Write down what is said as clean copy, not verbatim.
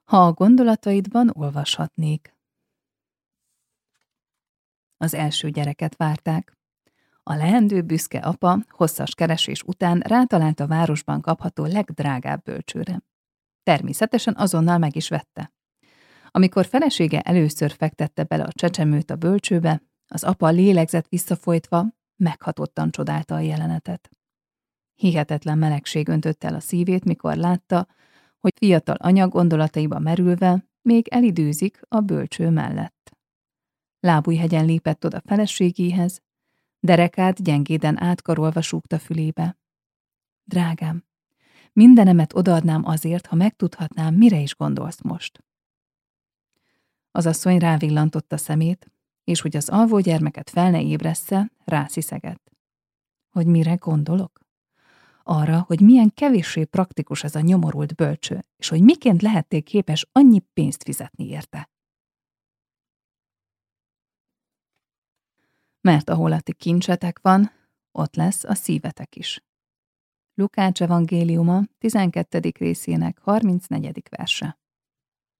ha a gondolataidban olvashatnék. Az első gyereket várták. A leendő büszke apa hosszas keresés után rátalált a városban kapható legdrágább bölcsőre. Természetesen azonnal meg is vette. Amikor felesége először fektette bele a csecsemőt a bölcsőbe, az apa lélegzett visszafolytva, meghatottan csodálta a jelenetet. Hihetetlen melegség öntött el a szívét, mikor látta, hogy fiatal anya gondolataiba merülve még elidőzik a bölcső mellett. Lábújhegyen lépett oda feleségéhez, derekát gyengéden átkarolva súgta fülébe. Drágám, mindenemet odaadnám azért, ha megtudhatnám, mire is gondolsz most. Az asszony rávillantotta szemét, és hogy az alvó gyermeket fel ne ébressze, rásziszegett. Hogy mire gondolok? Arra, hogy milyen kevéssé praktikus ez a nyomorult bölcső, és hogy miként lehettél képes annyi pénzt fizetni érte. Mert ahol a ti kincsetek van, ott lesz a szívetek is. Lukács evangéliuma 12. részének 34. verse.